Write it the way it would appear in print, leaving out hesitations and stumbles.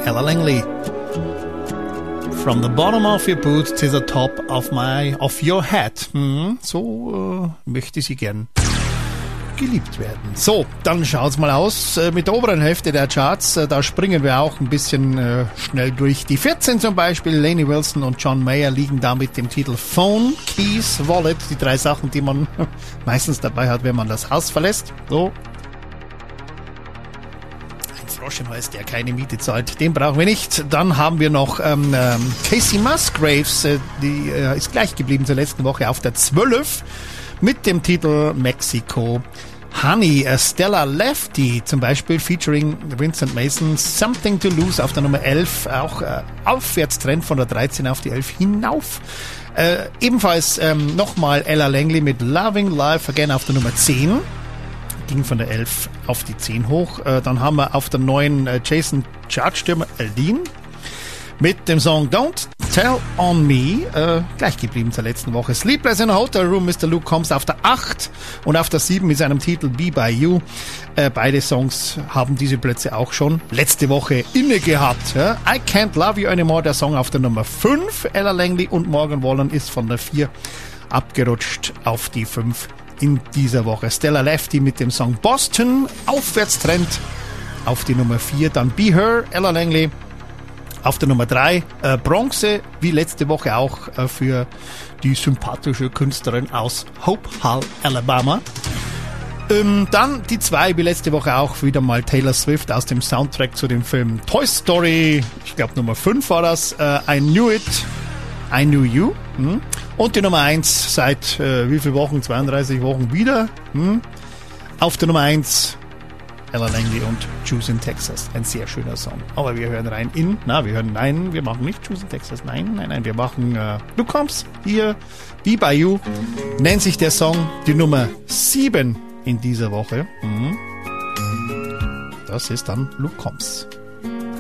Ella Langley. From the bottom of your boot to the top of your head. So möchte sie gern geliebt werden. So, dann schaut's mal aus mit der oberen Hälfte der Charts. Da springen wir auch ein bisschen schnell durch. Die 14 zum Beispiel, Lainey Wilson und John Mayer liegen da mit dem Titel Phone, Keys, Wallet. Die 3 Sachen, die man meistens dabei hat, wenn man das Haus verlässt. So. Ein Frosch im Hals, der keine Miete zahlt. Den brauchen wir nicht. Dann haben wir noch Casey Musgraves. Die ist gleich geblieben zur letzten Woche auf der 12. Mit dem Titel Mexico. Honey, Stella Lefty zum Beispiel, featuring Vincent Mason, Something to Lose auf der Nummer 11, auch Aufwärtstrend von der 13 auf die 11 hinauf. Ebenfalls nochmal Ella Langley mit Loving Life Again auf der Nummer 10, ging von der 11 auf die 10 hoch. Dann haben wir auf der 9 Jason Chartstürmer Aldine mit dem Song Don't Tell on Me, gleich geblieben zur letzten Woche. Sleepless in a Hotel Room, Mr. Luke Combs auf der 8 und auf der 7 mit seinem Titel Be By You. Beide Songs haben diese Plätze auch schon letzte Woche inne gehabt. Ja? I Can't Love You Anymore, der Song auf der Nummer 5. Ella Langley und Morgan Wallen ist von der 4 abgerutscht auf die 5 in dieser Woche. Stella Lefty mit dem Song Boston, Aufwärtstrend auf die Nummer 4. Dann Be Her, Ella Langley auf der Nummer 3, Bronze, wie letzte Woche auch für die sympathische Künstlerin aus Hope Hall, Alabama. Dann die 2, wie letzte Woche auch wieder mal Taylor Swift aus dem Soundtrack zu dem Film Toy Story, ich glaube Nummer 5 war das, I Knew It, I Knew You. Und die Nummer 1 seit wie viele Wochen, 32 Wochen wieder. Auf der Nummer 1 Ella Langley und Juice in Texas. Ein sehr schöner Song. Aber wir hören rein wir machen nicht Juice in Texas. Nein, wir machen Luke Combs hier. Be By You nennt sich der Song. Die Nummer 7 in dieser Woche. Das ist dann Luke Combs.